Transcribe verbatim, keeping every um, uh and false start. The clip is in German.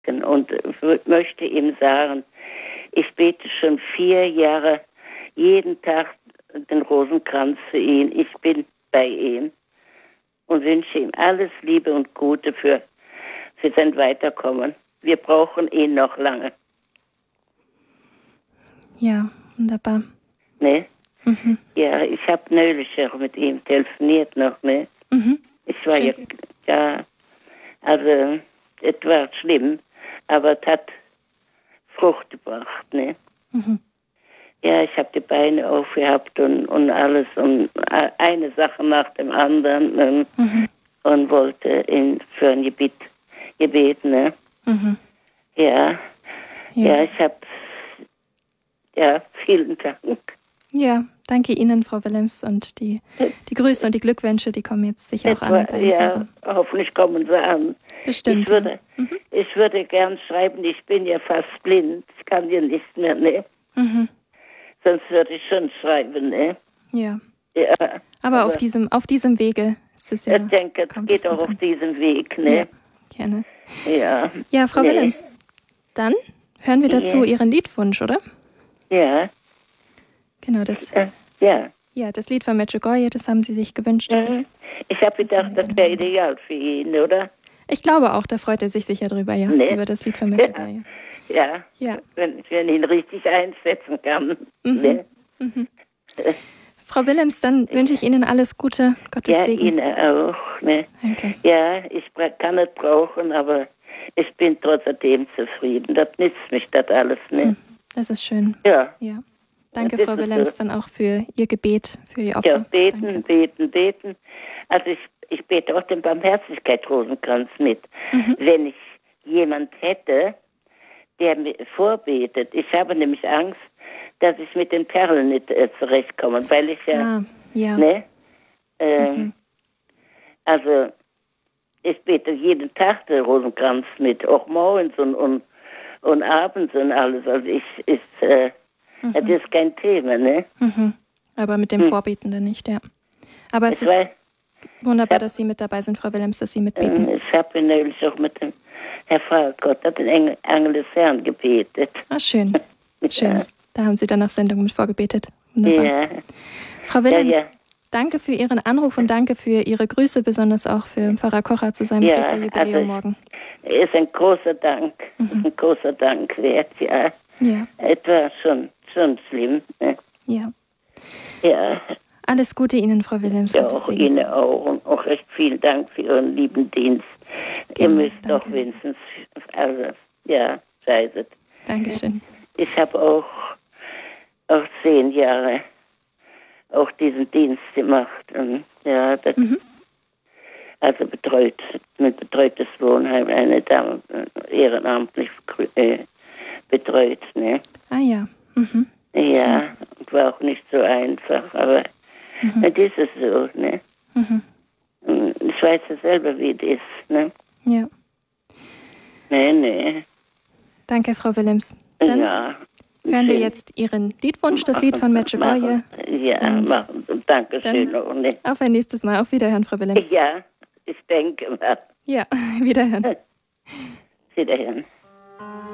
und möchte ihm sagen, ich bete schon vier Jahre jeden Tag den Rosenkranz für ihn. Ich bin bei ihm und wünsche ihm alles Liebe und Gute für, für sein Weiterkommen. Wir brauchen ihn noch lange. Ja, wunderbar. Ne? Mhm. Ja, ich habe neulich auch mit ihm telefoniert noch, ne? Mhm. Ich war ja, ja, also es war schlimm, aber es hat Frucht gebracht, ne? Mhm. Ja, ich habe die Beine aufgehabt und, und alles und eine Sache nach dem anderen und, Mhm. und wollte ihn für ein Gebet gebeten, ne? Mhm. Ja, Ja. ja, ich habe, ja, vielen Dank. Ja, danke Ihnen, Frau Willems, und die, die Grüße und die Glückwünsche, die kommen jetzt sicher auch an. Etwa, Beim ja, Pfarrer. hoffentlich kommen sie an. Bestimmt. Ich würde, ja. Mhm. ich würde gern schreiben, ich bin ja fast blind, ich kann ja nicht mehr, ne? Mhm. Sonst würde ich schon schreiben, ne? Ja. Ja, aber, aber auf diesem, auf diesem Wege ist es ja. ich denke, es kommt geht es auch gut auf an. diesem Weg, ne? Ja, gerne. Ja. Ja, Frau Nee. Willems, dann hören wir dazu Ja. Ihren Liedwunsch, oder? Ja. Genau, das, Äh, Ja. ja, das Lied von Medjugorje, das haben Sie sich gewünscht. Mhm. Ich habe gedacht, das wäre ideal für ihn, oder? Ich glaube auch, da freut er sich sicher drüber, ja, Nee. über das Lied von Medjugorje. Ja. Ja. Wenn, wenn ich ihn richtig einsetzen kann. Mhm. Ne? Mhm. Frau Willems, dann wünsche ich Ihnen alles Gute, Gottes Ja, Segen. Ihnen auch. Ne? Danke. Ja, ich bra- kann es brauchen, aber ich bin trotzdem zufrieden. Das nützt mich das alles, ne? Hm, das ist schön. Ja. Ja. Danke, Das Frau ist Willems, so. dann auch für Ihr Gebet, für Ihr Opfer. Ja, beten, Danke. beten, beten. Also ich, ich bete auch den Barmherzigkeitsrosenkranz mit. Mhm. Wenn ich jemand hätte, der mir vorbetet. Ich habe nämlich Angst, dass ich mit den Perlen nicht äh, zurechtkomme, weil ich ja, Ah, ja. ne? Äh, Mhm. Also ich bete jeden Tag den Rosenkranz mit, auch morgens und, und, und abends und alles. Also ich, ist, äh, Mhm. das ist kein Thema, ne? Mhm. Aber mit dem Hm. Vorbetenden nicht, ja. Aber es Ich ist weiß, wunderbar, hab- dass Sie mit dabei sind, Frau Willems, dass Sie mitbeten. äh, ich habe neulich auch mit dem Herr Fahrgott, hat den Engel, Engel des Herrn gebetet. Ah, schön. Schön. Da haben Sie dann auf Sendung mit vorgebetet. Wunderbar. Ja, Frau Willems, ja, ja. danke für Ihren Anruf und danke für Ihre Grüße, besonders auch für Pfarrer Kocher zu seinem Ja, Priesterjubiläum also- morgen. Ist ein großer Dank, Mhm. ein großer Dank wert, ja. Ja, Es war schon, schon schlimm, ne? ja. Ja, Alles Gute Ihnen, Frau Willems. ja, Gottes auch Segen. Ihnen auch und auch recht vielen Dank für Ihren lieben Dienst. Gerne, Ihr müsst danke. doch wenigstens, also, ja, seid es. Dankeschön. Ich habe auch, auch zehn Jahre auch diesen Dienst gemacht und ja, das, Mhm. also betreut, mit betreutes Wohnheim eine Dame äh, ehrenamtlich äh, betreut, ne? Ah ja. Mhm. Ja, war auch nicht so einfach, aber Mhm. das ist es so, ne? Mhm. Und ich weiß ja selber, wie es ist, ne? Ja. Nee, nee. Danke, Frau Willems. Dann Ja. hören wir Schön. jetzt Ihren Liedwunsch, das Lied von Medjugorje. Machen. Ja, Und machen. Dankeschön. dann- auch, ne? Auf ein nächstes Mal. Auf Wiederhören, Frau Willems. Ja, ich denke mal. Ja, Wiederhören. Wiederhören.